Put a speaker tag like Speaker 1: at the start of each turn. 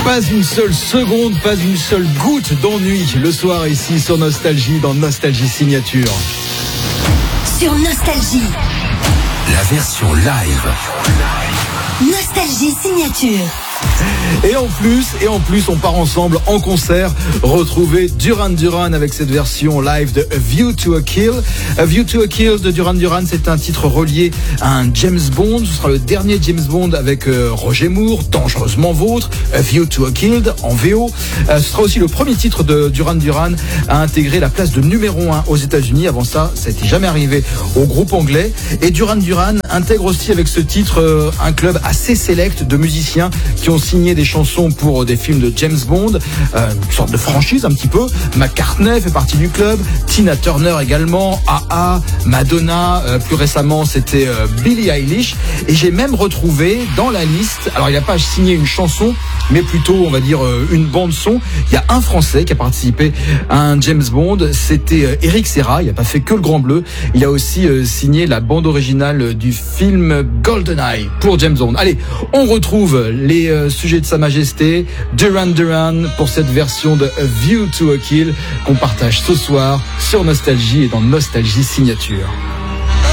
Speaker 1: Pas une seule seconde, pas une seule goutte d'ennui le soir ici sur Nostalgie, dans Nostalgie Signature.
Speaker 2: Sur Nostalgie.
Speaker 3: La version live.
Speaker 2: Nostalgie Signature.
Speaker 1: Et en plus, on part ensemble en concert, retrouver Duran Duran avec cette version live de A View to a Kill. A View to a Kill de Duran Duran, c'est un titre relié à un James Bond. Ce sera le dernier James Bond avec Roger Moore, Dangereusement Vôtre, A View to a Kill en VO. Ce sera aussi le premier titre de Duran Duran à intégrer la place de numéro 1 aux États-Unis. Avant ça n'était jamais arrivé au groupe anglais. Et Duran Duran intègre aussi avec ce titre un club assez sélect de musiciens qui ont signé des chansons pour des films de James Bond, une sorte de franchise un petit peu. McCartney fait partie du club, Tina Turner également, AA, Madonna, plus récemment c'était Billie Eilish. Et j'ai même retrouvé dans la liste, alors il n'a pas signé une chanson, mais plutôt on va dire une bande son. Il y a un Français qui a participé à un James Bond, c'était Eric Serra. Il n'a pas fait que le Grand Bleu, il a aussi signé la bande originale du film GoldenEye pour James Bond. Allez, on retrouve les sujets de Sa Majesté, Duran Duran, pour cette version de A View to a Kill qu'on partage ce soir sur Nostalgie et dans Nostalgie Signature.